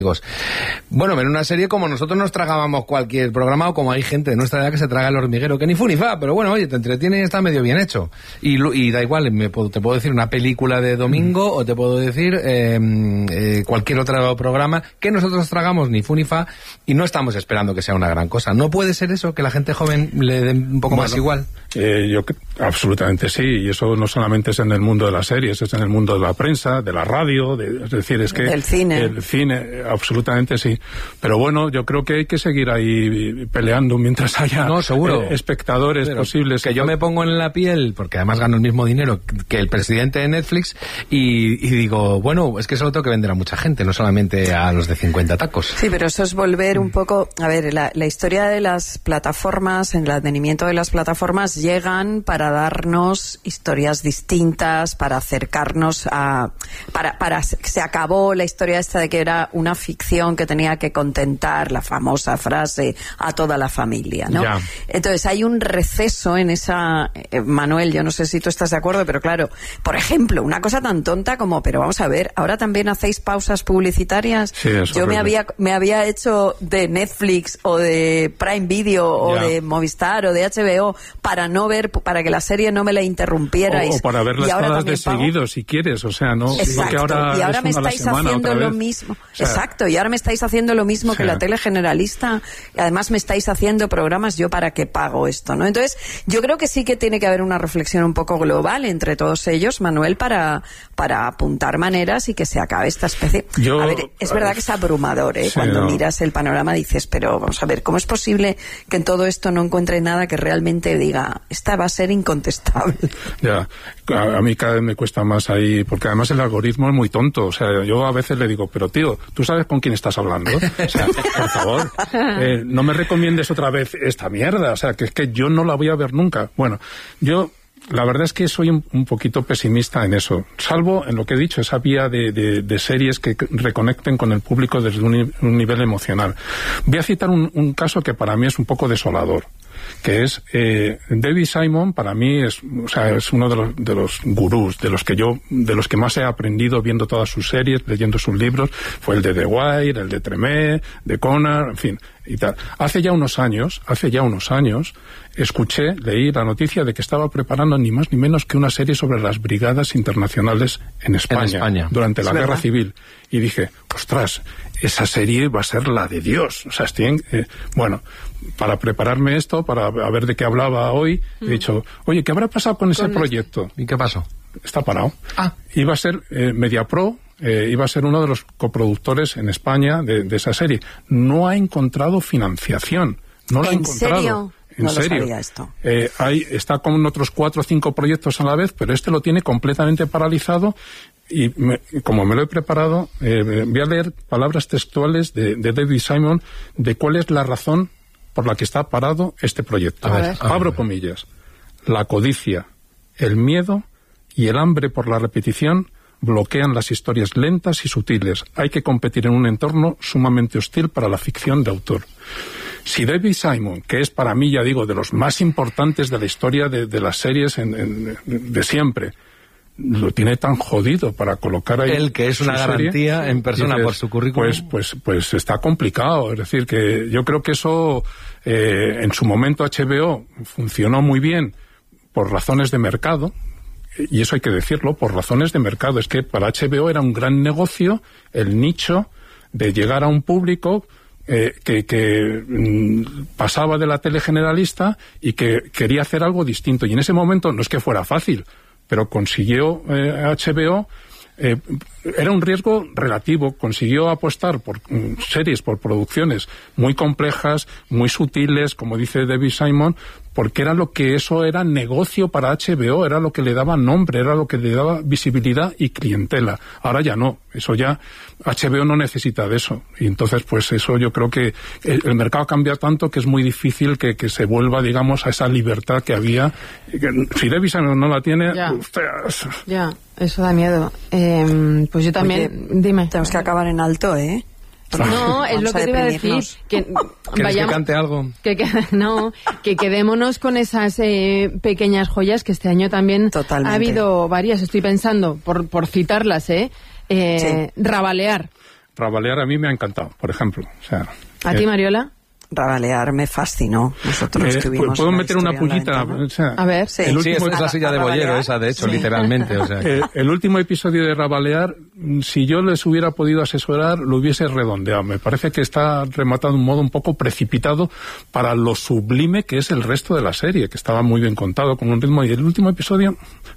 Bueno, en una serie como nosotros nos tragábamos cualquier programa, o como hay gente de nuestra edad que se traga El Hormiguero, que ni fu ni fa, pero bueno, oye, te entretiene y está medio bien hecho. Y da igual, te puedo decir una película de domingo, o te puedo decir cualquier otro programa que nosotros tragamos ni fu ni fa, y no estamos esperando que sea una gran cosa. ¿No puede ser eso, que la gente joven le dé un poco más igual? Absolutamente sí, y eso no solamente es en el mundo de las series, es en el mundo de la prensa, de la radio, es decir, es que... El cine, absolutamente sí. Pero bueno, yo creo que hay que seguir ahí peleando mientras haya espectadores posibles. Que yo me pongo en la piel, porque además gano el mismo dinero que el presidente de Netflix, y digo, bueno, es que eso lo tengo que vender a mucha gente, no solamente a los de 50 tacos. Sí, pero eso es volver un poco... A ver, la historia de las plataformas, el advenimiento de las plataformas, llegan para darnos historias distintas, para acercarnos a... se acabó la historia esta de que era una ficción que tenía que contentar, la famosa frase, a toda la familia, ¿no? Ya. Entonces hay un receso en esa... Manuel, yo no sé si tú estás de acuerdo, pero claro, por ejemplo, una cosa tan tonta como, pero vamos a ver, ahora también hacéis pausas publicitarias. Sí, yo me había hecho de Netflix o de Prime Video o de Movistar o de HBO para no ver, para que la serie no me la interrumpierais. O para verlas todas de seguido, si quieres, o sea, no... Exacto, y ahora me estáis haciendo lo mismo. O sea, exacto, y ahora me estáis haciendo lo mismo que la tele generalista, y además me estáis haciendo programas, ¿yo para qué pago esto, no? Entonces, yo creo que sí que tiene que haber una reflexión un poco global entre todos ellos, Manuel, para apuntar maneras y que se acabe esta especie. A ver, es verdad que es abrumador, ¿eh? Cuando miras el panorama dices, pero vamos a ver, ¿cómo es posible que en todo esto no encuentre nada que realmente diga, esta va a ser incontestable? Ya, a mí cada vez me cuesta más ahí, porque además el algoritmo es muy tonto, o sea, yo a veces le digo, pero tío, ¿tú sabes con quién estás hablando? O sea, por favor, no me recomiendes otra vez esta mierda, o sea, que es que yo no la voy a ver nunca. Bueno, la verdad es que soy un poquito pesimista en eso, salvo en lo que he dicho, esa vía de series que reconecten con el público desde un nivel emocional. Voy a citar un caso que para mí es un poco desolador, que es David Simon. Para mí es uno de los gurús, de los que más he aprendido viendo todas sus series, leyendo sus libros. Fue el de The Wire, el de Tremé, de Connor, en fin, y tal. Hace ya unos años, leí la noticia de que estaba preparando ni más ni menos que una serie sobre las brigadas internacionales en España. Durante la Guerra Civil. Y dije, ostras, esa serie va a ser la de Dios. O sea, bueno, para prepararme esto, para ver de qué hablaba hoy, he dicho, oye, ¿qué habrá pasado con ese proyecto? ¿Y qué pasó? Está parado. Iba a ser Mediapro, iba a ser uno de los coproductores en España de esa serie. No ha encontrado financiación. No la ha encontrado. ¿En serio? En serio. Lo sabía esto. Está con otros 4 o 5 proyectos a la vez, pero este lo tiene completamente paralizado. Y como me lo he preparado, voy a leer palabras textuales de David Simon de cuál es la razón por la que está parado este proyecto. Abro comillas. La codicia, el miedo y el hambre por la repetición bloquean las historias lentas y sutiles. Hay que competir en un entorno sumamente hostil para la ficción de autor. Si David Simon, que es para mí, ya digo, de los más importantes de la historia de las series de siempre, lo tiene tan jodido para colocar ahí... Él, que es una garantía en persona, dices, por su currículum. Pues está complicado. Es decir, que yo creo que eso, en su momento HBO funcionó muy bien por razones de mercado, y eso hay que decirlo, por razones de mercado. Es que para HBO era un gran negocio el nicho de llegar a un público que pasaba de la tele generalista y que quería hacer algo distinto. Y en ese momento no es que fuera fácil, pero consiguió HBO, era un riesgo relativo, consiguió apostar por series, por producciones muy complejas, muy sutiles, como dice David Simon, porque eso era negocio para HBO, era lo que le daba nombre, era lo que le daba visibilidad y clientela. Ahora ya no, eso ya, HBO no necesita de eso. Y entonces, pues eso yo creo que el mercado cambia tanto que es muy difícil que se vuelva, digamos, a esa libertad que había. Si David Simon no la tiene, Ya, eso da miedo. Pues yo también, dime. Tenemos que acabar en alto, ¿eh? No, es lo que te iba a decir. ¿Quieres que cante algo? Que quedémonos con esas pequeñas joyas que este año también ha habido varias. Estoy pensando, por citarlas, sí. Rabalear. Rabalear a mí me ha encantado, por ejemplo. O sea, ¿a ti, Mariola? Rabalear me fascinó. Nosotros estuvimos. ¿Puedo meter una pullita? ¿no? O sea, a ver, sí. Sí, es la silla de boyero esa, de hecho, literalmente. O sea. El último episodio de Rabalear, si yo les hubiera podido asesorar, lo hubiese redondeado. Me parece que está rematado de un modo un poco precipitado para lo sublime que es el resto de la serie, que estaba muy bien contado, con un ritmo. Y el último episodio...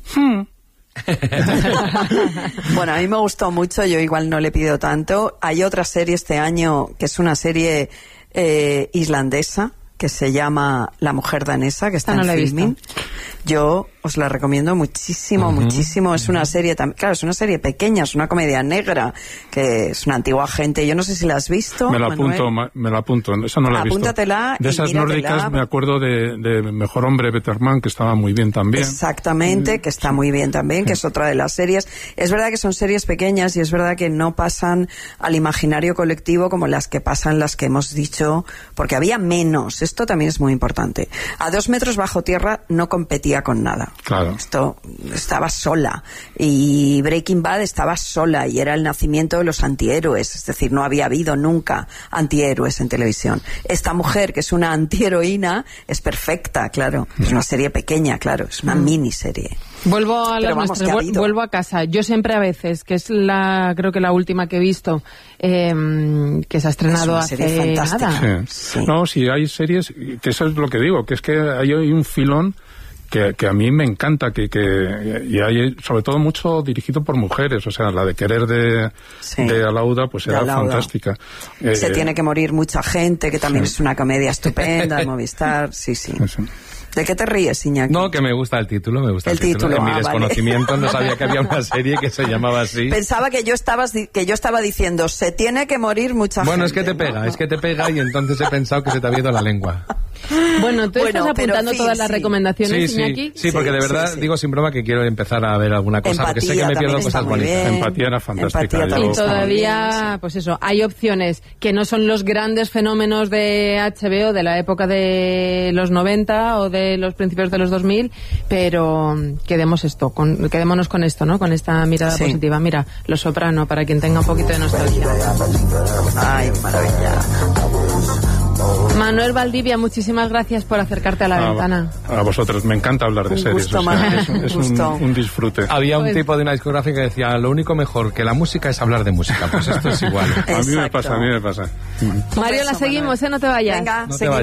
Bueno, a mí me gustó mucho, yo igual no le pido tanto. Hay otra serie este año que es una serie islandesa que se llama La mujer danesa, que está en Filmin. Yo os la recomiendo muchísimo, muchísimo. Es una serie, claro, es una serie pequeña, es una comedia negra, que es una antigua gente. Yo no sé si la has visto, me la apunto. Esa no la he visto. Apúntatela. De esas nórdicas me acuerdo de Mejor Hombre, Betterman, que estaba muy bien también. Exactamente, que está muy bien también, que es otra de las series. Es verdad que son series pequeñas y es verdad que no pasan al imaginario colectivo como las que pasan las que hemos dicho, porque había menos. Esto también es muy importante. A 2 metros bajo tierra no competía con nada. Claro. Esto estaba sola. Y Breaking Bad estaba sola y era el nacimiento de los antihéroes. Es decir, no había habido nunca antihéroes en televisión. Esta mujer, que es una antiheroína, es perfecta, claro. Es una serie pequeña, claro. Es una miniserie. Vuelvo a las nuestras, vuelvo a casa. Yo siempre a veces, que es creo que la última que he visto, que se ha estrenado hace nada. Sí. No, si hay series, que eso es lo que digo, que es que hay un filón que a mí me encanta, y hay sobre todo mucho dirigido por mujeres, o sea, la de Querer de Alauda, pues era fantástica. Se tiene que morir mucha gente, que también es una comedia estupenda de Movistar, sí. ¿De qué te ríes, Iñaki? No, que me gusta el título, el título. En mi desconocimiento no sabía que había una serie que se llamaba así. Pensaba que yo estaba diciendo, se tiene que morir mucha gente. Bueno, es que te pega y entonces he pensado que se te había ido la lengua. Bueno, tú estás apuntando todas las recomendaciones, Iñaki. Sí, porque de verdad digo sin broma que quiero empezar a ver alguna cosa, Empatía, porque sé que me pierdo cosas bonitas. Empatía era fantástica. Y todavía, pues eso, hay opciones que no son los grandes fenómenos de HBO de la época de los 90 o de los principios de los 2000, pero quedémonos con esto, ¿no? Con esta mirada positiva. Mira, Los Soprano, para quien tenga un poquito de nostalgia. Ay, maravilla. Manuel Valdivia, muchísimas gracias por acercarte a la ventana. A vosotros, me encanta hablar de series. Es un disfrute. Había un tipo de una discográfica que decía, lo único mejor que la música es hablar de música. Pues esto es igual. A mí me pasa. Mario, la seguimos, no te vayas. Venga, no te vayas.